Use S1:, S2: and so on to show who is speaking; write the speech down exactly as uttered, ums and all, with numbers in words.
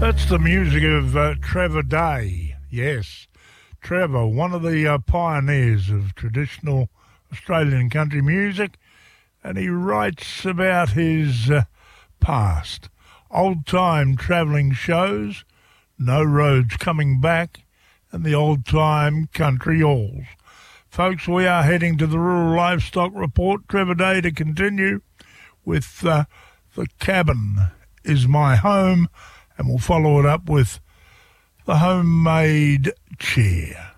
S1: That's the music of uh, Trevor Day. Yes, Trevor, one of the uh, pioneers of traditional Australian country music, and he writes about his uh, past. Old-time travelling shows, No Roads Coming Back, and the old-time country halls. Folks, we are heading to the Rural Livestock Report. Trevor Day to continue with uh, The Cabin Is My Home, and we'll follow it up with The Homemade Chair.